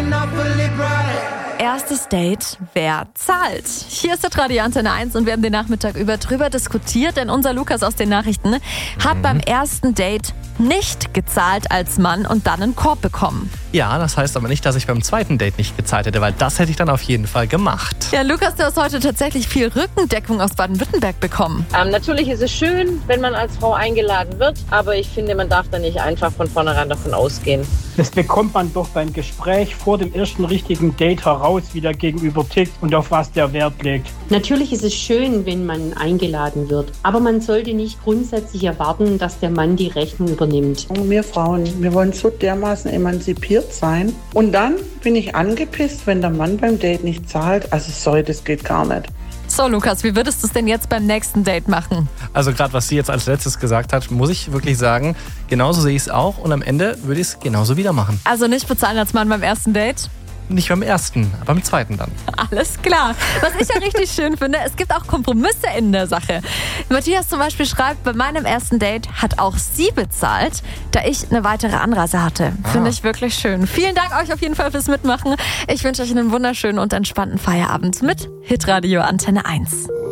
Erstes Date, wer zahlt? Hier ist der Radio Antenne 1 und wir haben den Nachmittag über drüber diskutiert, denn unser Lukas aus den Nachrichten hat beim ersten Date nicht gezahlt als Mann und dann einen Korb bekommen. Ja, das heißt aber nicht, dass ich beim zweiten Date nicht gezahlt hätte, weil das hätte ich dann auf jeden Fall gemacht. Ja, Lukas, du hast heute tatsächlich viel Rückendeckung aus Baden-Württemberg bekommen. Natürlich ist es schön, wenn man als Frau eingeladen wird, aber ich finde, man darf da nicht einfach von vornherein davon ausgehen. Das bekommt man doch beim Gespräch vor dem ersten richtigen Date heraus, wie der Gegenüber tickt und auf was der Wert legt. Natürlich ist es schön, wenn man eingeladen wird, aber man sollte nicht grundsätzlich erwarten, dass der Mann die Rechnung übernimmt. Wir Frauen, wir wollen so dermaßen emanzipiert sein. Und dann bin ich angepisst, wenn der Mann beim Date nicht zahlt. Also sorry, das geht gar nicht. So, Lukas, wie würdest du es denn jetzt beim nächsten Date machen? Also gerade was sie jetzt als letztes gesagt hat, muss ich wirklich sagen, genauso sehe ich es auch und am Ende würde ich es genauso wieder machen. Also nicht bezahlen als Mann beim ersten Date? Nicht beim ersten, aber beim zweiten dann. Alles klar. Was ich ja richtig schön finde, es gibt auch Kompromisse in der Sache. Matthias zum Beispiel schreibt, bei meinem ersten Date hat auch sie bezahlt, da ich eine weitere Anreise hatte. Finde ich wirklich schön. Vielen Dank euch auf jeden Fall fürs Mitmachen. Ich wünsche euch einen wunderschönen und entspannten Feierabend mit Hitradio Antenne 1.